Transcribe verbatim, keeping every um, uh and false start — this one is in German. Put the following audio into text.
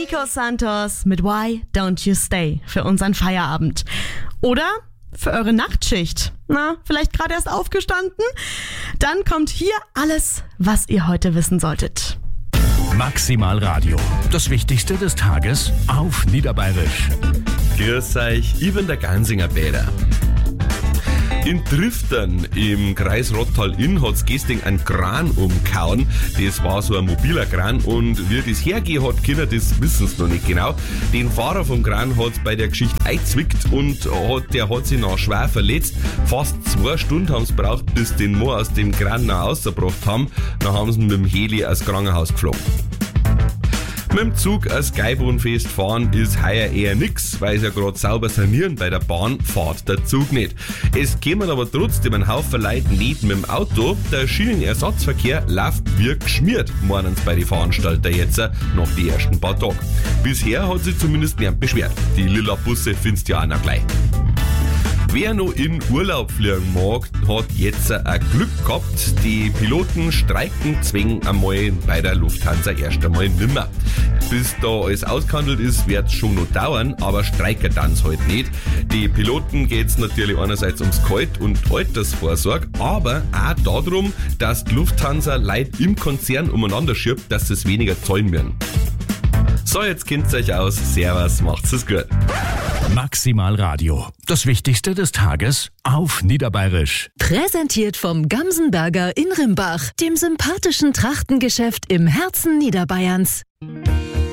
Nico Santos mit Why Don't You Stay für unseren Feierabend. Oder für eure Nachtschicht. Na, vielleicht gerade erst aufgestanden? Dann kommt hier alles, was ihr heute wissen solltet. Maximal Radio. Das Wichtigste des Tages auf Niederbayerisch. Grüß euch, ich bin der Gansinger Bäder. In Triftern im Kreis Rottal-Inn hat's gestern einen Kran umgehauen. Das war so ein mobiler Kran und wie das hergehen hat können, das wissen sie noch nicht genau. Den Fahrer vom Kran hat's bei der Geschichte eingezwickt und hat, der hat sich noch schwer verletzt. Fast zwei Stunden haben sie gebraucht, bis den Mo aus dem Kran noch rausgebracht haben. Dann haben sie ihn mit dem Heli aus Krankenhaus geflogen. Mit dem Zug als Geibohnfest fahren ist heuer eher nix, weil sie ja gerade sauber sanieren bei der Bahn, fährt der Zug nicht. Es kämen aber trotzdem ein Haufen Leute nicht mit dem Auto. Der Schienenersatzverkehr läuft wie geschmiert, meinen sie bei den Veranstaltern jetzt nach den ersten paar Tagen. Bisher hat sich zumindest niemand beschwert. Die lila Busse findest ja auch noch gleich. Wer noch in Urlaub fliegen mag, hat jetzt ein Glück gehabt. Die Piloten streiken zwingen einmal bei der Lufthansa erst einmal nimmer. Bis da alles ausgehandelt ist, wird es schon noch dauern, aber streiken dann halt nicht. Die Piloten geht es natürlich einerseits ums Gehalt und Altersvorsorge, aber auch darum, dass die Lufthansa Leute im Konzern umeinander schiebt, dass sie es weniger zahlen werden. So, jetzt kennt's euch aus. Servus, macht's es gut. Maximal Radio. Das Wichtigste des Tages auf Niederbayerisch. Präsentiert vom Gamsenberger in Rimbach, dem sympathischen Trachtengeschäft im Herzen Niederbayerns.